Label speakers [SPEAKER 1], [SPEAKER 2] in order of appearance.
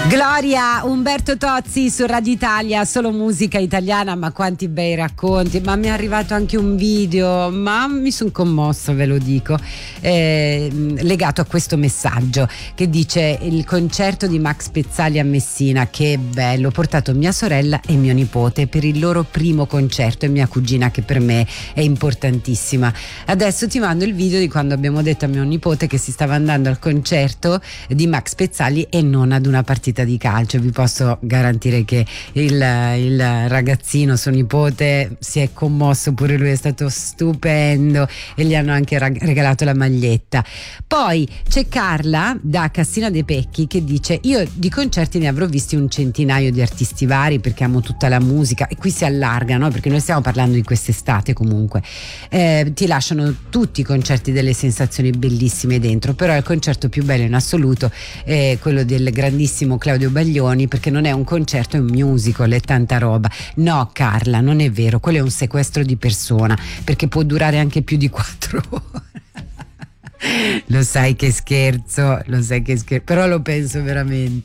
[SPEAKER 1] Gloria, Umberto Tozzi su Radio Italia, solo musica italiana, ma quanti bei racconti, ma mi è arrivato anche un video, ma mi sono commossa, ve lo dico, legato a questo messaggio che dice: il concerto di Max Pezzali a Messina, che bello, ho portato mia sorella e mio nipote per il loro primo concerto e mia cugina che per me è importantissima. Adesso ti mando il video di quando abbiamo detto a mio nipote che si stava andando al concerto di Max Pezzali e non ad una partita di calcio. Vi posso garantire che il ragazzino, suo nipote, si è commosso, pure lui, è stato stupendo e gli hanno anche regalato la maglietta. Poi c'è Carla da Cassina dei Pecchi che dice: io di concerti ne avrò visti un centinaio di artisti vari perché amo tutta la musica, e qui si allarga, no? Perché noi stiamo parlando di quest'estate comunque. Ti lasciano tutti i concerti delle sensazioni bellissime dentro, però il concerto più bello in assoluto è quello del grandissimo Claudio Baglioni, perché non è un concerto, è un musical, è tanta roba. No Carla, non è vero, quello è un sequestro di persona, perché può durare anche più di 4 ore. Lo sai che scherzo, però lo penso veramente.